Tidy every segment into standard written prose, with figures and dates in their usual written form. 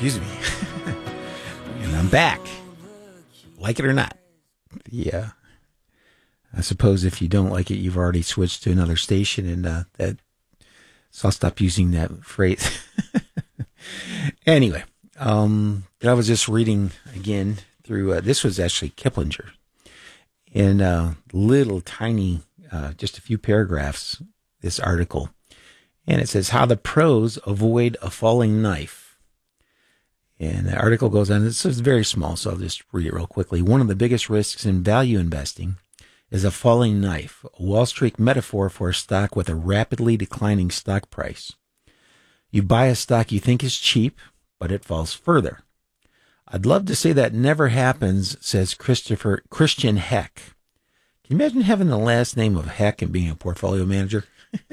Excuse me. And I'm back. Like it or not. Yeah. I suppose if you don't like it, you've already switched to another station, and so I'll stop using that phrase. Anyway, I was just reading again through, this was actually Kiplinger, and little tiny, just a few paragraphs, this article. And it says, How the Pros Avoid a Falling Knife. And the article goes on, this is very small, so I'll just read it real quickly. One of the biggest risks in value investing is a falling knife, a Wall Street metaphor for a stock with a rapidly declining stock price. You buy a stock you think is cheap, but it falls further. I'd love to say that never happens, says Christian Heck. Can you imagine having the last name of Heck and being a portfolio manager?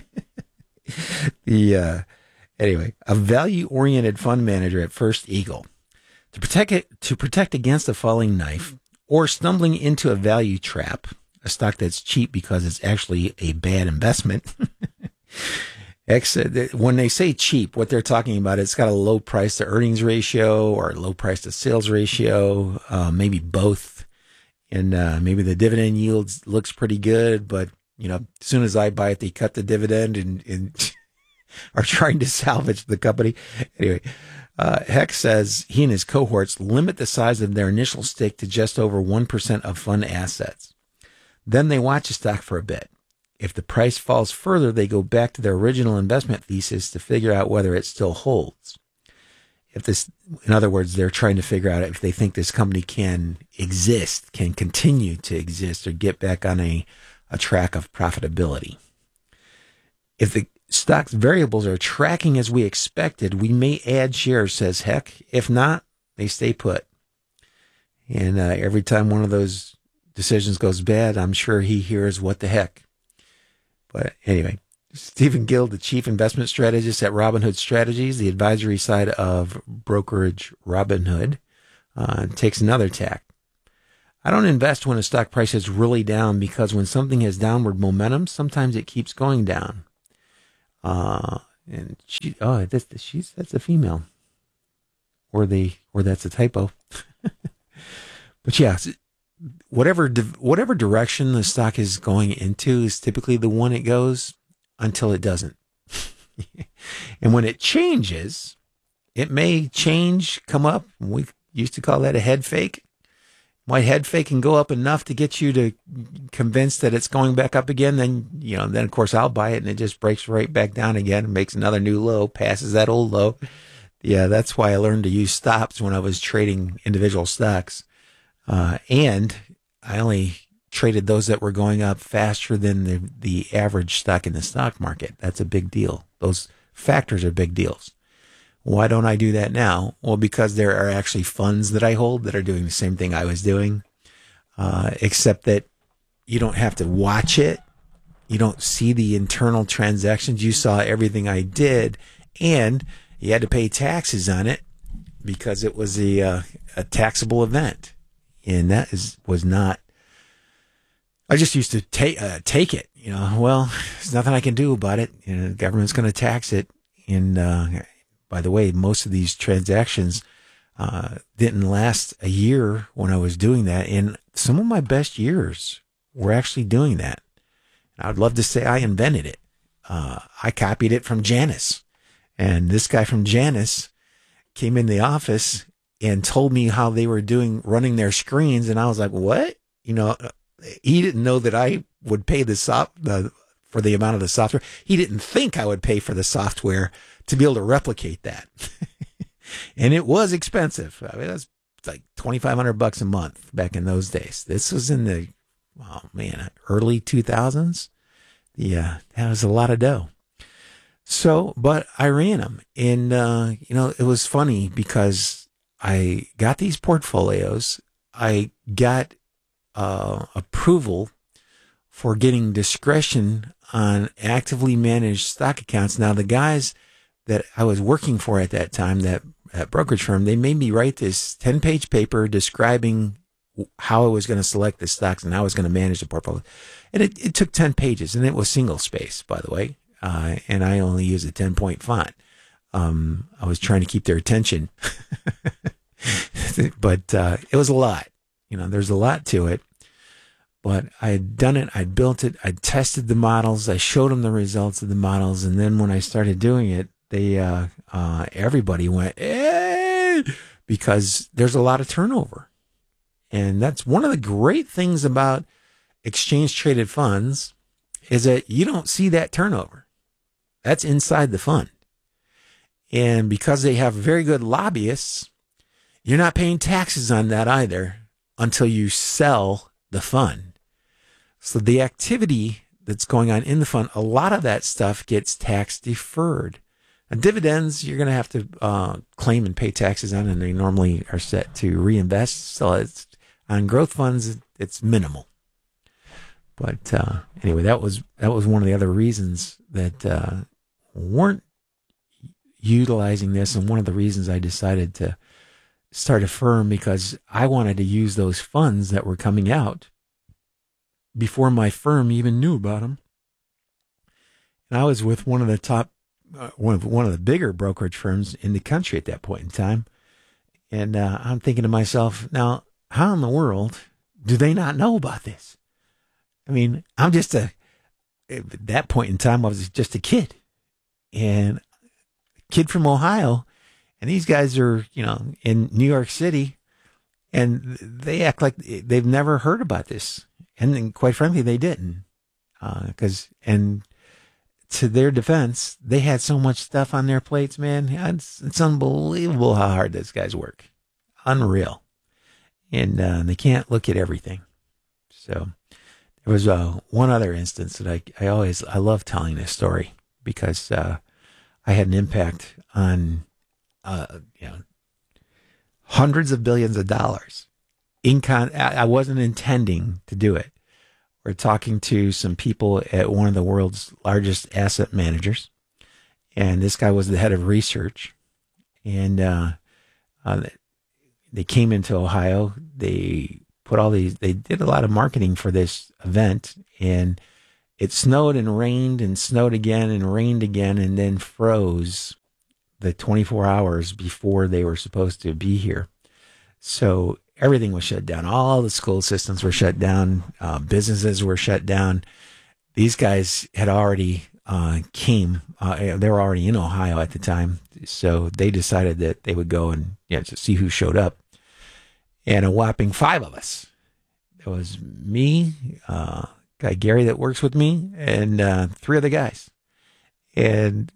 Anyway, a value-oriented fund manager at First Eagle. To protect against a falling knife or stumbling into a value trap, a stock that's cheap because it's actually a bad investment. When they say cheap, what they're talking about, it's got a low price to earnings ratio or a low price to sales ratio, maybe both. And maybe the dividend yield looks pretty good, but as soon as I buy it, they cut the dividend and are trying to salvage the company. Anyway, Heck says he and his cohorts limit the size of their initial stake to just over 1% of fund assets. Then they watch the stock for a bit. If the price falls further, they go back to their original investment thesis to figure out whether it still holds. In other words, they're trying to figure out if they think this company can continue to exist, or get back on a track of profitability. If the stock's variables are tracking as we expected, we may add shares, says Heck. If not, they stay put. And every time one of those decisions goes bad, I'm sure he hears, what the heck. But anyway, Stephen Gill, the chief investment strategist at Robinhood Strategies, the advisory side of brokerage Robinhood, takes another tack. I don't invest when a stock price is really down, because when something has downward momentum, sometimes it keeps going down. And that's a female, or that's a typo. But yeah, whatever direction the stock is going into is typically the one it goes until it doesn't. And when it changes, it may come up. We used to call that a head fake. My head fake can go up enough to get you to convinced that it's going back up again. Then of course I'll buy it, and it just breaks right back down again and makes another new low, passes that old low. Yeah, that's why I learned to use stops when I was trading individual stocks. And I only traded those that were going up faster than the average stock in the stock market. That's a big deal. Those factors are big deals. Why don't I do that now? Well, because there are actually funds that I hold that are doing the same thing I was doing, except that you don't have to watch it. You don't see the internal transactions. You saw everything I did, and you had to pay taxes on it because it was a taxable event. And that was not, I just used to take it, well, there's nothing I can do about it. The government's going to tax it. And, by the way, most of these transactions didn't last a year when I was doing that. And some of my best years were actually doing that. I would love to say I invented it. I copied it from Janus. And this guy from Janus came in the office and told me how they were running their screens. And I was like, what? He didn't know that I would pay for the amount of the software. He didn't think I would pay for the software to be able to replicate that. And it was expensive. I mean, it was like $2,500 a month back in those days. This was in the, early 2000s. Yeah, that was a lot of dough. So, but I ran them. And, it was funny because I got these portfolios. I got approval for getting discretion on actively managed stock accounts. Now, the guys that I was working for at that time, that brokerage firm, they made me write this 10-page paper describing how I was going to select the stocks and how I was going to manage the portfolio. And it took 10 pages, and it was single space, by the way. And I only used a 10-point font. I was trying to keep their attention But it was a lot. There's a lot to it. But I had done it. I'd built it. I'd tested the models. I showed them the results of the models. And then when I started doing it, they everybody went, eh, because there's a lot of turnover. And that's one of the great things about exchange traded funds is that you don't see that turnover. That's inside the fund. And because they have very good lobbyists, you're not paying taxes on that either until you sell the fund. So the activity that's going on in the fund, a lot of that stuff gets tax deferred. And dividends, you're going to have to claim and pay taxes on, and they normally are set to reinvest. So it's on growth funds, it's minimal. But anyway, that was one of the other reasons that weren't utilizing this, and one of the reasons I decided to start a firm, because I wanted to use those funds that were coming out before my firm even knew about them. And I was with one of the top, one of the bigger brokerage firms in the country at that point in time. And I'm thinking to myself, now, how in the world do they not know about this? I mean, at that point in time, I was just a kid. And a kid from Ohio. And these guys are, in New York City. And they act like they've never heard about this. And then, quite frankly, they didn't. And to their defense, they had so much stuff on their plates, man. It's unbelievable how hard those guys work. Unreal. And they can't look at everything. So there was one other instance that I love telling this story, because I had an impact on hundreds of billions of dollars. I wasn't intending to do it. We're talking to some people at one of the world's largest asset managers, and this guy was the head of research. And they came into Ohio. They did a lot of marketing for this event, and it snowed and rained and snowed again and rained again, and then froze the 24 hours before they were supposed to be here. So everything was shut down. All the school systems were shut down. Businesses were shut down. These guys had already came. They were already in Ohio at the time. So they decided that they would go and to see who showed up. And a whopping 5 of us. It was me, guy Gary that works with me, and 3 other guys. And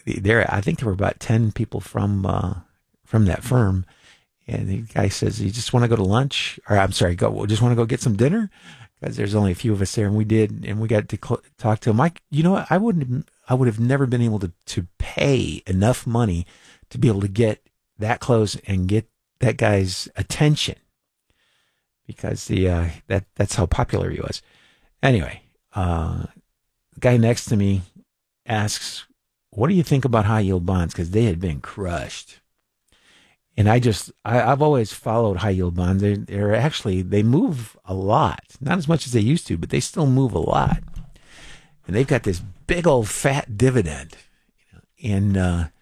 I think there were about 10 people from that firm. And the guy says, "You just want to go to lunch?" Or I'm sorry, just want to go get some dinner? Because there's only a few of us there, and we did, and we got to talk to him. Mike, I would have never been able to pay enough money to be able to get that close and get that guy's attention, because that's how popular he was. Anyway, the guy next to me asks, "What do you think about high yield bonds?" Because they had been crushed. And I've always followed high yield bonds. They move a lot, not as much as they used to, but they still move a lot. And they've got this big old fat dividend. And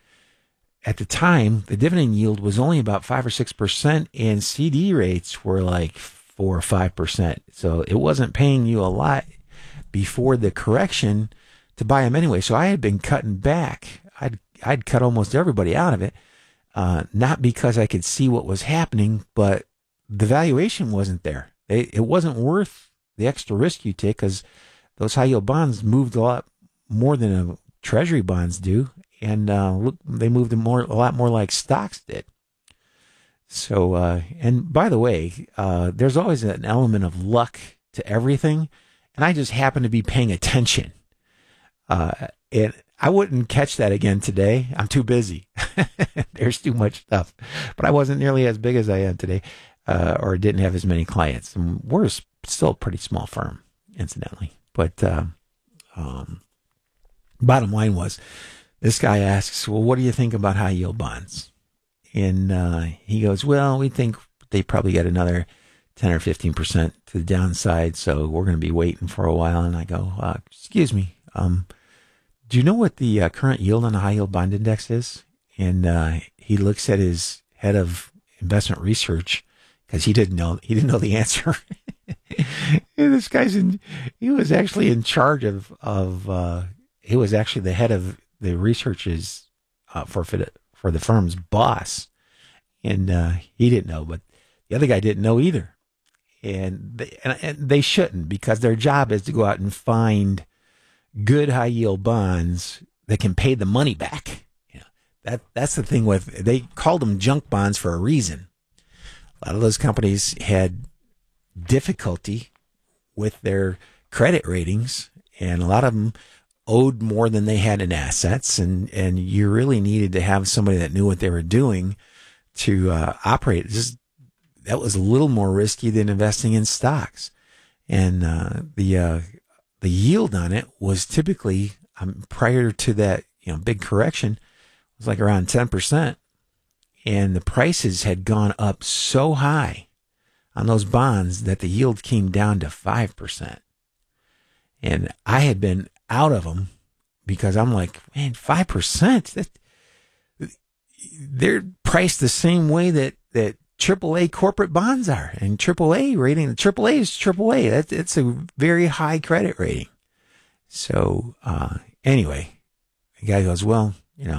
at the time, the dividend yield was only about 5 or 6%, and CD rates were like 4 or 5%. So it wasn't paying you a lot before the correction to buy them anyway. So I had been cutting back. I'd cut almost everybody out of it. Not because I could see what was happening, but the valuation wasn't there. It wasn't worth the extra risk you take, because those high yield bonds moved a lot more than treasury bonds do, and they moved a lot more like stocks did. So, and by the way, there's always an element of luck to everything, and I just happened to be paying attention. And I wouldn't catch that again today. I'm too busy. There's too much stuff. But I wasn't nearly as big as I am today, or didn't have as many clients. And we're still a pretty small firm, incidentally. But bottom line was, this guy asks, "Well, what do you think about high yield bonds?" And he goes, "Well, we think they probably get another 10 or 15% to the downside, so we're going to be waiting for a while." And I go, "Excuse me, do you know what the current yield on the high yield bond index is?" And he looks at his head of investment research because he didn't know the answer. And this he was actually in charge he was actually the head of the researches for the firm's boss, and he didn't know, but the other guy didn't know either, and they shouldn't, because their job is to go out and find good high yield bonds that can pay the money back. That's the thing they called them junk bonds for a reason. A lot of those companies had difficulty with their credit ratings, and a lot of them owed more than they had in assets, and you really needed to have somebody that knew what they were doing to operate. That was a little more risky than investing in stocks, and the yield on it was typically prior to that big correction was like around 10%, and the prices had gone up so high on those bonds that the yield came down to 5%. And I had been out of them because I'm like, man, 5%? They're priced the same way that AAA corporate bonds are. And AAA rating, AAA is AAA. It's a very high credit rating. So anyway, the guy goes, well,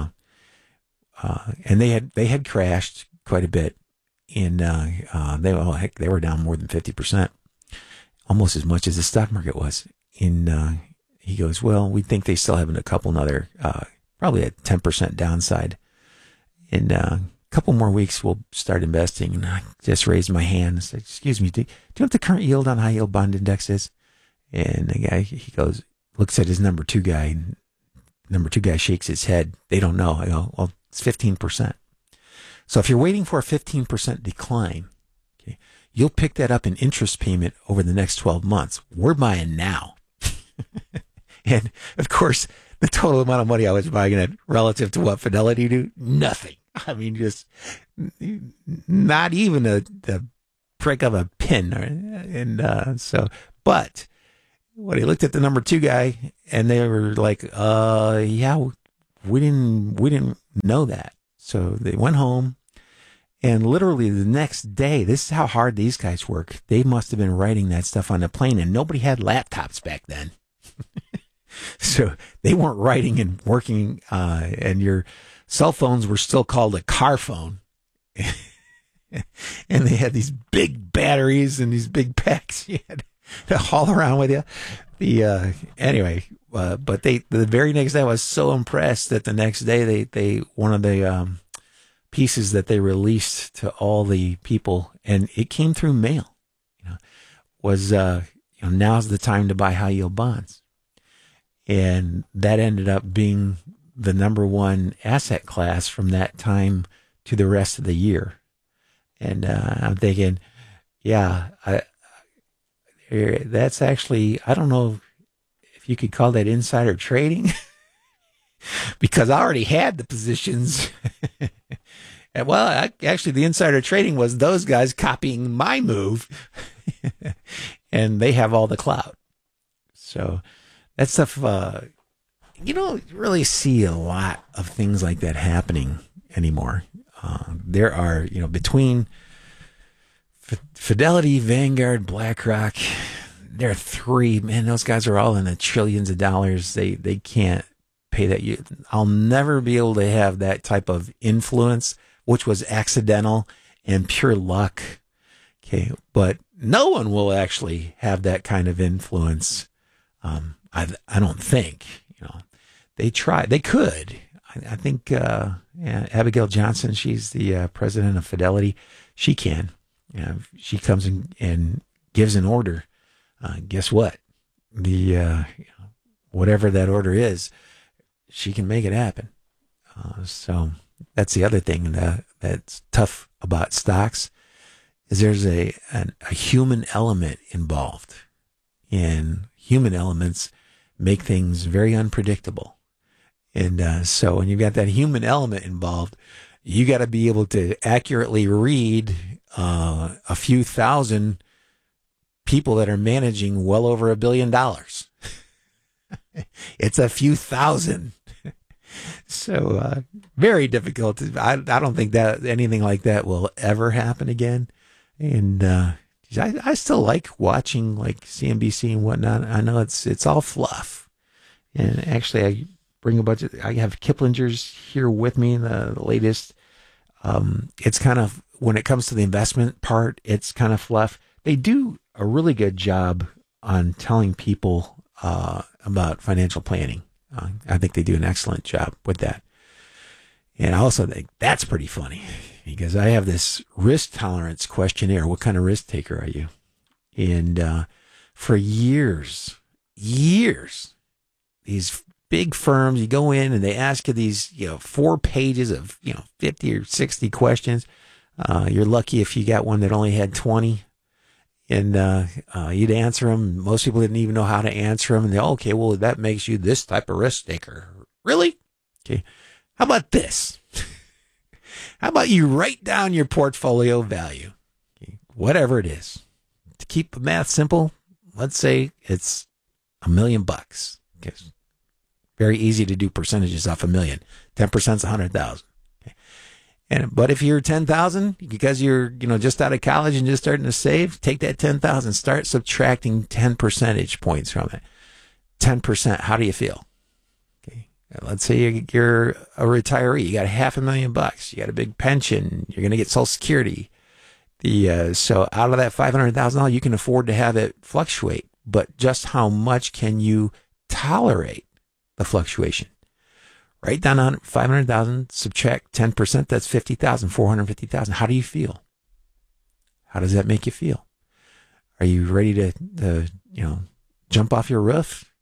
and they had crashed quite a bit. And they were down more than 50%, almost as much as the stock market was. And he goes, well, we think they still have a couple another, probably a 10% downside. In a couple more weeks, we'll start investing. And I just raised my hand and said, excuse me, do you know what the current yield on high yield bond index is? And the guy, he goes, looks at his number two guy, and number two guy shakes his head. They don't know. I go, well, it's 15%. So if you're waiting for a 15% decline, okay, you'll pick that up in interest payment over the next 12 months. We're buying now. And of course, the total amount of money I was buying it relative to what Fidelity do, nothing. I mean, just not even the prick of a pin. And but when he looked at the number two guy, and they were like, yeah, we didn't know that. So they went home, and literally the next day, this is how hard these guys work. They must have been writing that stuff on the plane, and nobody had laptops back then. So they weren't writing and working, and your cell phones were still called a car phone. And they had these big batteries and these big packs you had to haul around with you. Anyway, but the very next day, I was so impressed that the next day they one of the pieces that they released to all the people, and it came through mail, was now's the time to buy high yield bonds. And that ended up being the number one asset class from that time to the rest of the year. And I'm thinking, yeah, that's actually, I don't know if you could call that insider trading, because I already had the positions. And actually, the insider trading was those guys copying my move, and they have all the clout. So that stuff, you don't really see a lot of things like that happening anymore. There are, between Fidelity, Vanguard, BlackRock, there are three, man, those guys are all in the trillions of dollars. They can't pay that. I'll never be able to have that type of influence, which was accidental and pure luck. Okay. But no one will actually have that kind of influence. I don't think, they could. I think, Abigail Johnson, she's the president of Fidelity. She can. She comes and gives an order. Guess what? Whatever that order is, she can make it happen. So that's the other thing that's tough about stocks, is there's a human element involved, and human elements make things very unpredictable. And so when you've got that human element involved, you got to be able to accurately read a few thousand people that are managing well over $1 billion. It's a few thousand. So very difficult. I don't think that anything like that will ever happen again. And I still like watching like CNBC and whatnot. I know it's all fluff. And actually, I bring I have Kiplinger's here with me, the latest. It's kind of, when it comes to the investment part, it's kind of fluff. They do a really good job on telling people about financial planning. I think they do an excellent job with that. And I also think that's pretty funny because I have this risk tolerance questionnaire. What kind of risk taker are you? And for years, these big firms, you go in and they ask you these, 4 pages of, 50 or 60 questions. You're lucky if you got one that only had 20. And you'd answer them. Most people didn't even know how to answer them. And okay, well, that makes you this type of risk taker. Really? Okay. How about this? How about you write down your portfolio value? Okay. Whatever it is. To keep the math simple, let's say it's $1 million. Okay. Very easy to do percentages off $1 million. 10% is 100,000. But if you're 10,000, because you're, just out of college and just starting to save, take that 10,000, start subtracting 10 percentage points from it. 10%. How do you feel? Okay. Let's say you're a retiree. You got $500,000. You got a big pension. You're going to get Social Security. So out of that $500,000, you can afford to have it fluctuate. But just how much can you tolerate the fluctuation? Write down 500,000, subtract 10%, that's 50,000, 450,000. How do you feel? How does that make you feel? Are you ready to jump off your roof?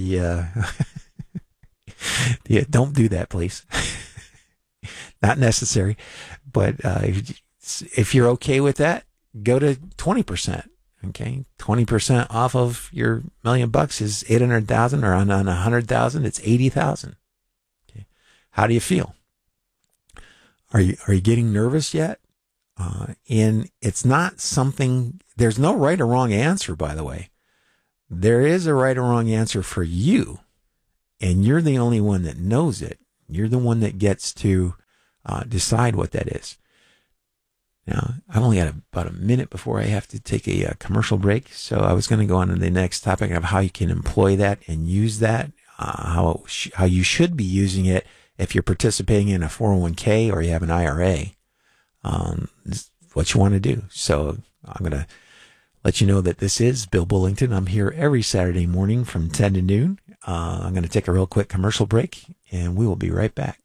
Don't do that, please. Not necessary. But if you're okay with that, go to 20%. Okay, 20% off of your $1 million is 800,000, or on 100,000, it's 80,000. How do you feel? Are you getting nervous yet? And it's not something, there's no right or wrong answer, by the way. There is a right or wrong answer for you, and you're the only one that knows it. You're the one that gets to decide what that is. Now, I've only got about a minute before I have to take a commercial break, so I was going to go on to the next topic of how you can employ that and use that, how you should be using it. If you're participating in a 401k or you have an IRA, what you want to do. So I'm going to let you know that this is Bill Bullington. I'm here every Saturday morning from 10 to noon. I'm going to take a real quick commercial break, and we will be right back.